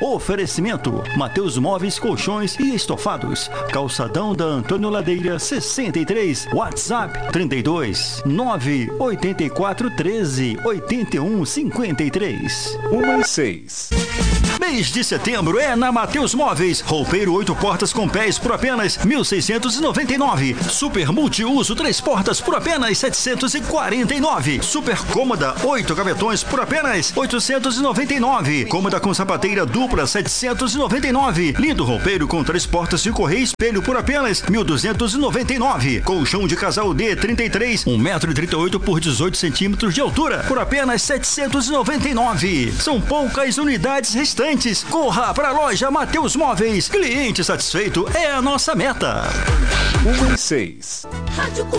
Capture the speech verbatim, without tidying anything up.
Oferecimento: Mateus Móveis, Colchões e Estofados. Calçadão da Antônio Ladeira, sessenta e três. WhatsApp trinta e dois, nove oito quatro, treze, oitenta e um, cinquenta e três. uma e seis. Mês de setembro é na Mateus Móveis. Roupeiro oito portas com pés por apenas mil seiscentos e noventa e nove. Super multiuso três portas por apenas setecentos e quarenta e nove. Super cômoda oito gavetões por apenas oitocentos e noventa e nove. Cômoda com sapateira dupla setecentos e noventa e nove. Lindo roupeiro com três portas de correia e espelho por apenas mil duzentos e noventa e nove. Colchão de casal D trinta e três, um metro e trinta e oito por dezoito centímetros de altura por apenas setecentos e noventa e nove. São poucas unidades restantes. Corra para a loja Mateus Móveis. Cliente satisfeito é a nossa meta. uma e seis. Rádio